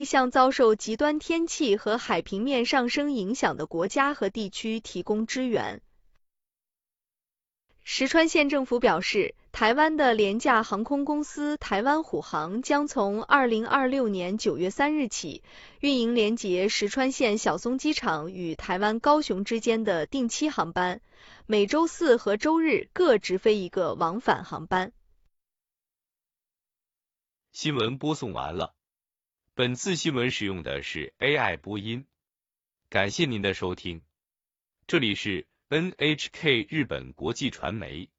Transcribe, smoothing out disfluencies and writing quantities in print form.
向遭受极端天气和海平面上升影响的国家和地区提供支援。石川县政府表示，台湾的廉价航空公司台湾虎航将从2026年9月3日起运营连结石川县小松机场与台湾高雄之间的定期航班，每周四和周日各直飞一个往返航班。 新闻播送完了，本次新闻使用的是 AI 播音，感谢您的收听，这里是 NHK 日本国际传媒。